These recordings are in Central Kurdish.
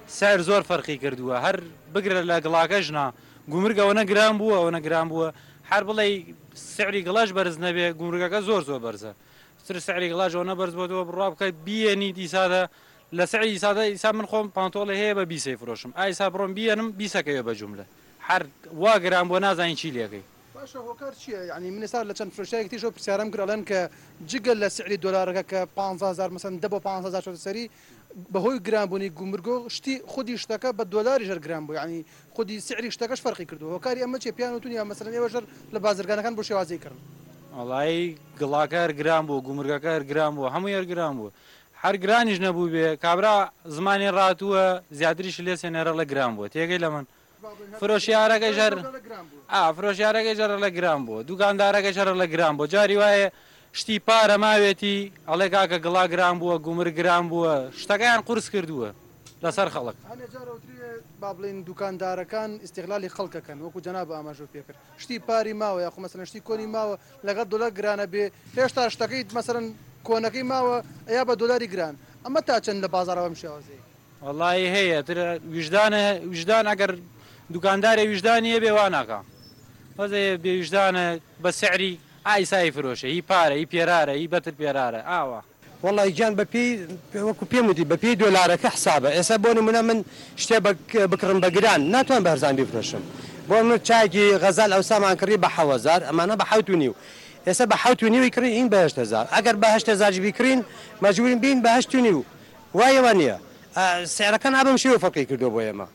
سعر زۆر فەرقی کردووە هەر بگرە لە گڵاکەژنا گومرگەوەنە گران بووە ئەوەنە گران بووە هەر بڵێ سعری گڵاش بەرز نەبێ گومرگەکە زۆر بەرزە سعری گڵاژەوە بەرز بۆتەوە بڕوا بکەیت بیێنی دیسادە لە سعری ئیسادە ئیسا من خۆم پانتۆڵی هەیە بە 20 فرۆشم ئایسا بڕۆم بیێنم 20ەکەوێ بە جوملە هەر وا گران بۆ نازانین چی لێکەی باشە هۆکار چییە یعنی من ئێستا لە چەند فرۆشتێکی تیژە پرسیارم کردڵێن کە جگە لە سعری دۆلارەکە کە 500,000 مەسەن دە بۆ 500,000 چۆتە سەری بەهۆی گرانبوونی گومرگۆ شتی خودی شتەکە بە دۆلاری ژەر گران بوو یعنی خودی سعری شتەکەش فەرقی کردو هۆکاری ئەمە چێ پیان وتونی مەسەن ئێوە ژەر لە بازرگانەکان بۆ شێوازی کردن وڵی گڵاکە گران بوو گومرگەکە گران بوو هەموو گران بوو هەر گرانیش نەبوو بێ کابرا زمانی ڕاتووە زیاتریش لێ سێنێرە لە گران بووە تێگەی لە من فرۆشیارەکە ژەر فرۆشیارەکە ژەرە لە گران بووە دوکاندارەکە ژەرە لە گران بووە جاری وایە شتی پارە ماوێتی ئەڵێ کاکە گڵا گران بووە گومر گران بووە شتەکەیان قورس کردووە لەسەر خەڵک با بڵین دوکاندارەکان ئیستیغلالی خەڵکەکەن وەکو جەناب ئاماژە پێکرد شتی پاری ماوە یاخو مەسەلەن شتی کۆنی ماوە لەگەڵ دۆلار گرانە بێ هێشتا شتەکەی مەسەلەن کۆنەکەی ماوە ئەیا بە دۆلاری گران ئەمە تا چەند لە بازاڕەوە شێوازەیە وڵی هەیە ویژدان ئەگەر دوکاندارێ ویژدانیە بێ واناکە وەزێ بێویژدانە بە سعری ئایسایی فرۆشە هی پارە هی پێرارە هی بەتر پێرارە ئاوە وڵی گیان بەپی وەکو پێم وتی بەپی دۆلارەکە حسابە ئێستا بۆ نمونە من شتێ بکڕم بە گران ناتوان بە هەرزان بیفرۆشم بۆ من چاکی غەزال ئەوسامان کڕی بە 1000 ئەمانە بە 7.5 ئێستا بە 7.5 کڕی این بە 8,000 ئەگەر بە 8,000 بیکرین مەجبورین بین بە 8.5 وایەوە نییە سعرەکان ئابم شێوە فەرقی کردو بۆ ئێمە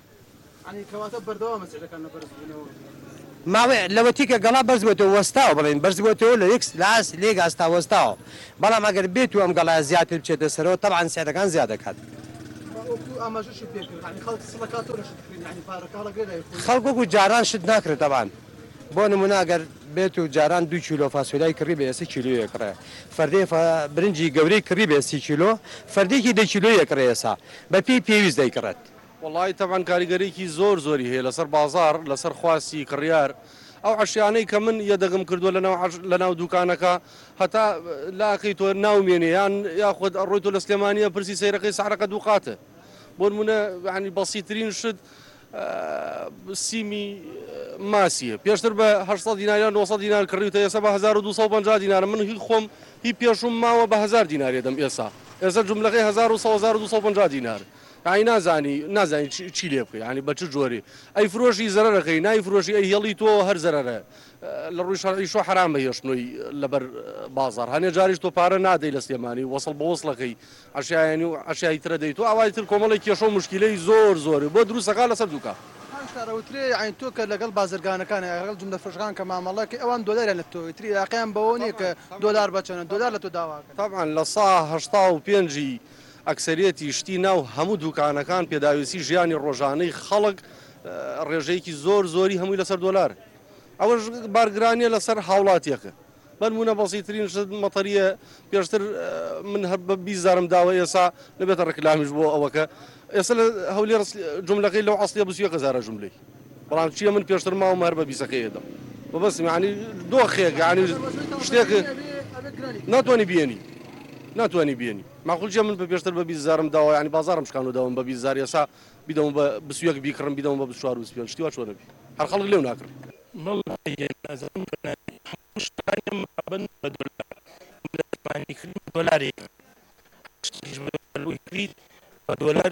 ماوێ لەوەتی کە گەڵا بەرز بێتەوە وەستاوە بڵێن بەرز بێتەوە لە یەک لاس لێک ئاستا وەستاوە بەڵام ئەگەر بێت و ئەم گەڵا زیاتر بچێتە سەرەوە تەبعاً سعرەکان زیاد دەکات خەڵک وەکو جاران شت ناکرێت تەبعاً بۆ نمونە ئەگەر بێت و جاران 2 کیلۆ فاسۆلیای کڕی بێ 30 کیلۆ یەکڕێ فەردەی برنجی گەورەی کڕی بێ 30 کیلۆ فەردێکی 10 کیلۆ یەکڕێ ئێسا بەپێی پێویست دەیکڕێت وڵی تەبان کاریگەرێکی زۆری هەیە لەسەر بازار لەسەر خواستی کڕیار ئەو عشیانەی کە من یەدەگم کردووە لە ناو دوکانەکە هەتا لاقی تۆ ناومێنێ یاخود ئەڕۆی تۆ لە سلێمانیە پرسی سەیرەکەی سعرەکە دووقاتە بۆ نمونە ینی بەسیترین شت سیمی ماسیە پێشتر بە 800 دینار 900 دینار کڕیوتە ئێستا بە 1250 دینار من هی خۆم هی پێشم ماوە بە 1000 دینار دەم ئێستا جملەکەی 1250 دینار ئای نازانی چی لێ بکەی ینی بە چ جۆری ئەی فرۆشی زەرەرەکەی نای فرۆشی ئەی هێڵی تۆ هەر زەرەرە لە ڕووی شەرعی شۆ حرامە هێشتنەوەی لەبەر بازار هەنێ جاریش تۆ پارە نادەی لە سلێمانی وەسڵ بە وەسڵەکەی عشایانی و عشایی ترە دەیت و ئاوای تر کۆمەڵی کێشە و مشکلەی زۆر بۆ دروستەکە لەسەر دووکە شارەوترێ عین تۆ کە لەگەڵ بازرگانەکان لەگەڵ جملە فرۆشخان کە مامەڵەکە ئەوان دۆلارە لە تۆ تری عقیان بەوە نیە کە دۆلار بچەنە دۆلار لە تۆ داواکە طبعا لە 185 ئەکسەرێتی شتی ناو هەموو دوکانەکان پێداویستی ژیانی ڕۆژانەی خەڵک ڕێژەیەکی زۆری هەمووی لەسەر دۆلار ئەوەش بارگرانیە لەسەر هاوڵاتیەکە بەنمونە بەسیترین شت مەتەریە پێشتر من هەر بە 20,000 داوە ئێسا نەبێتە ڕکلامیش بۆ ئەوەکە ئێستا لە هەولێر جملەکەی لەو عەسڵیە 21,000 جملەی بەڵام چییە من پێشتر ماوە هەر بە 20ەکەی دەم بەس ینی دۆخێک ینی شتێک ناتوانانی بێنی ماخولجە من بە پێشتر بە 20,000 داوە ینی بازارم شکان و داوم بە 20,000 ئێسا بیدەم بە 21 بیکڕم بیدەم بە 24 و شتی وا چۆنەبی هەر خەڵک لێو ناکرد دۆلاری دۆلار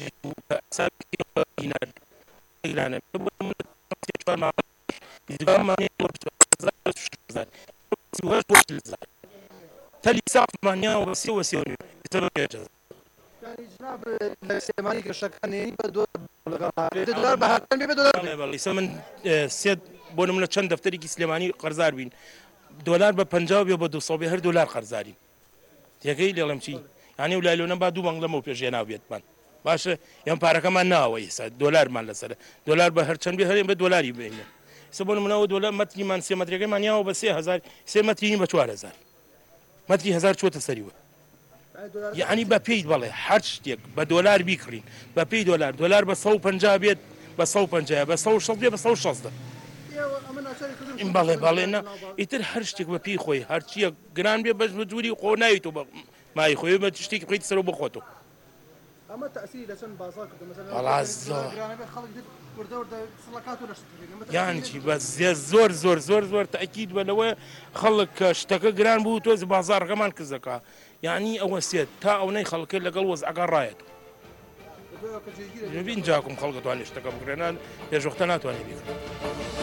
تالي ساعة مانيا وسيو يتبقى جزء يعني جناب السيماني كشكاني بدولار بهاتن بدولار والله يسمن سيد بون من چند دفتری کی سلیمانی قرضدار بین دلار به 50 یا به 200 هر دلار قرضداری یکی لیم چی یعنی ولایلونه با دو بنگله مو پیش جناب بیت من باشه یم پارک من نه وایسا دلار من لسره دلار به هر چند به هر به دلاری بینه سبون من دلار متری من 3 متری من یا به 3000 3 متری به 4000 متری 1000 چوت سریوه يعني ببيد والله حرشتك بدولار بيكرين ببيد دولار ب 150 بيت ب 150 ب 160 ب 160 إن بالله يتر حرشتك ببي خوي حرشتك جران بي بس بجوري قنايته ما يخوي ما تشتكي قيت سرو بخوته ئەمە تاثیری لەچەند بازار کردو مثلا والله زۆر. خەڵک وردە وردە سڵەکات و لە شتێک یان چی بە زۆر زۆر زۆر زۆر تاکید بە لەوەیە خەڵک کە شتەکە گران بوو تۆز بازارەکەمان کزەکە یعنی ئەوە سێت تا ئەوەی خەڵکە لەگەڵ وەزعەکە ڕایەت ببین جاکم خەڵکە توانێت شتەکە بگرێنان پێشوەختە ناتوانێت بیکرێت